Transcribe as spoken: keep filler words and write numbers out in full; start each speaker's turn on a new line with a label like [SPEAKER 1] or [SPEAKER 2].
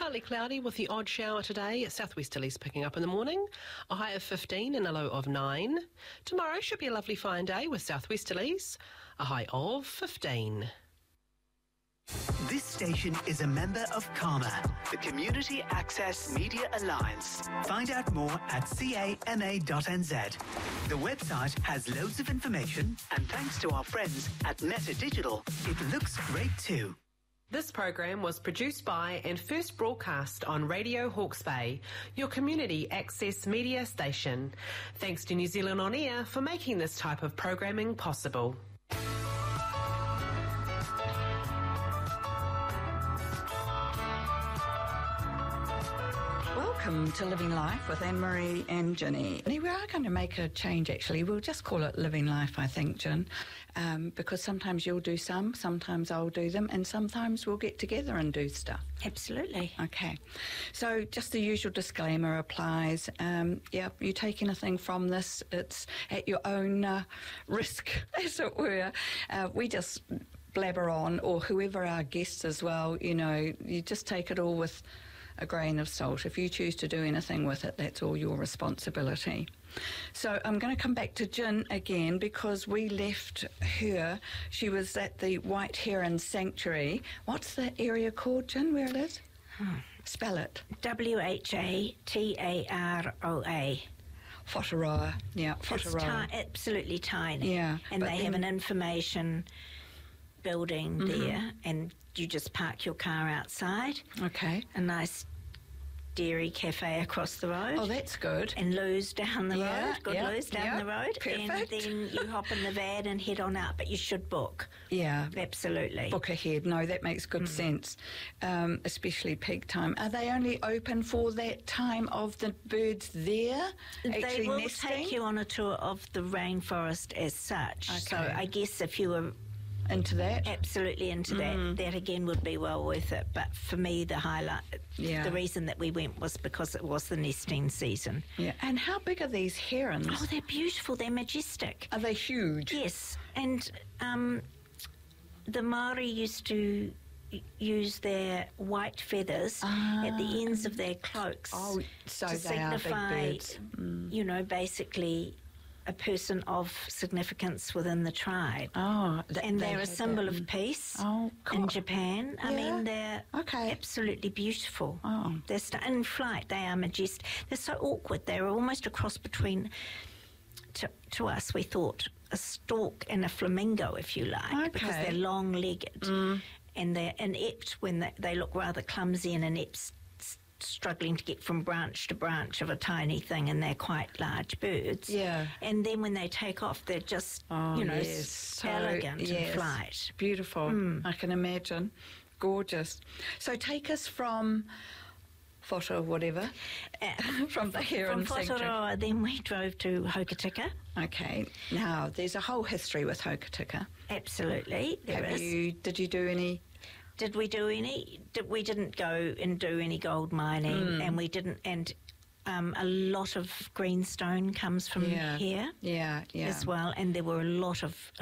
[SPEAKER 1] Partly cloudy with the odd shower today. Southwesterlies picking up in the morning. A high of fifteen and a low of nine. Tomorrow should be a lovely fine day with southwesterlies. A high of fifteen.
[SPEAKER 2] This station is a member of CAMA, the Community Access Media Alliance. Find out more at C A M A dot N Z. The website has loads of information, and thanks to our friends at Meta Digital, it looks great too.
[SPEAKER 1] This program was produced by and first broadcast on Radio Hawke's Bay, your community access media station. Thanks to New Zealand On Air for making this type of programming possible.
[SPEAKER 3] Welcome to Living Life with Anne-Marie and Ginny. We are going to make a change, actually. We'll just call it Living Life, I think, Gin, um, because sometimes you'll do some, sometimes I'll do them, and sometimes we'll get together and do stuff.
[SPEAKER 4] Absolutely.
[SPEAKER 3] Okay. So just the usual disclaimer applies. Um, yeah, you take anything from this, it's at your own uh, risk, as it were. Uh, we just blabber on, or whoever our guests as well, you know, you just take it all with a grain of salt. If you choose to do anything with it, that's all your responsibility. So I'm going to come back to Gin again because we left her. She was at the White Heron Sanctuary. What's the area called, Gin, where it is? Hmm. Spell it.
[SPEAKER 4] W H A T A R O A.
[SPEAKER 3] Whataroa. Yeah, Whataroa.
[SPEAKER 4] It's ti- absolutely tiny.
[SPEAKER 3] Yeah.
[SPEAKER 4] And they
[SPEAKER 3] then
[SPEAKER 4] have an information building
[SPEAKER 3] mm-hmm.
[SPEAKER 4] there, and you just park your car outside.
[SPEAKER 3] Okay.
[SPEAKER 4] A nice dairy cafe across the road.
[SPEAKER 3] Oh, that's good.
[SPEAKER 4] And Lou's down the
[SPEAKER 3] yeah,
[SPEAKER 4] road. Good
[SPEAKER 3] yeah,
[SPEAKER 4] Lou's down
[SPEAKER 3] yeah,
[SPEAKER 4] the road.
[SPEAKER 3] perfect.
[SPEAKER 4] And then you hop in the van and head on out, but you should book.
[SPEAKER 3] Yeah.
[SPEAKER 4] Absolutely.
[SPEAKER 3] Book ahead. No, that makes good mm. sense, um, especially peak time. Are they only open for that time of the birds there actually
[SPEAKER 4] They will
[SPEAKER 3] nesting?
[SPEAKER 4] take you on a tour of the rainforest as such.
[SPEAKER 3] Okay.
[SPEAKER 4] So I guess if you were
[SPEAKER 3] into that?
[SPEAKER 4] Absolutely into
[SPEAKER 3] mm.
[SPEAKER 4] that. That again would be well worth it. But for me, the highlight,
[SPEAKER 3] yeah.
[SPEAKER 4] the reason that we went was because it was the nesting season.
[SPEAKER 3] Yeah. And how big are these herons?
[SPEAKER 4] Oh, they're beautiful. They're majestic.
[SPEAKER 3] Are they huge?
[SPEAKER 4] Yes. And um, the Maori used to use their white feathers
[SPEAKER 3] ah.
[SPEAKER 4] at the ends of their cloaks.
[SPEAKER 3] Oh, so
[SPEAKER 4] to
[SPEAKER 3] they
[SPEAKER 4] signify,
[SPEAKER 3] are big birds. Mm.
[SPEAKER 4] You know, basically a person of significance within the tribe.
[SPEAKER 3] Oh,
[SPEAKER 4] th- and they're a symbol that. of peace
[SPEAKER 3] oh,
[SPEAKER 4] in Japan.
[SPEAKER 3] Yeah.
[SPEAKER 4] I mean, they're
[SPEAKER 3] okay.
[SPEAKER 4] absolutely beautiful.
[SPEAKER 3] Oh.
[SPEAKER 4] They're st- in flight, they are majestic. They're so awkward. They're almost a cross between, to, to us, we thought, a stork and a flamingo, if you like,
[SPEAKER 3] okay.
[SPEAKER 4] because they're long-legged
[SPEAKER 3] mm.
[SPEAKER 4] and they're inept when they, they look rather clumsy and inept, struggling to get from branch to branch of a tiny thing, and they're quite large birds.
[SPEAKER 3] Yeah.
[SPEAKER 4] And then when they take off, they're just,
[SPEAKER 3] oh,
[SPEAKER 4] you know,
[SPEAKER 3] yes.
[SPEAKER 4] so elegant
[SPEAKER 3] yes.
[SPEAKER 4] in flight.
[SPEAKER 3] Beautiful. Mm. I can imagine. Gorgeous. So take us from Whata, whatever, uh, from the Heron
[SPEAKER 4] From
[SPEAKER 3] Sanctuary.
[SPEAKER 4] Then we drove to Hokitika.
[SPEAKER 3] Okay. Now, there's a whole history with Hokitika.
[SPEAKER 4] Absolutely. There
[SPEAKER 3] Have
[SPEAKER 4] is.
[SPEAKER 3] You, did you do any...
[SPEAKER 4] Did we do any? Did, we didn't go and do any gold mining, mm. and we didn't. And um, a lot of greenstone comes from
[SPEAKER 3] yeah.
[SPEAKER 4] here,
[SPEAKER 3] yeah, yeah,
[SPEAKER 4] as well. And there were a lot of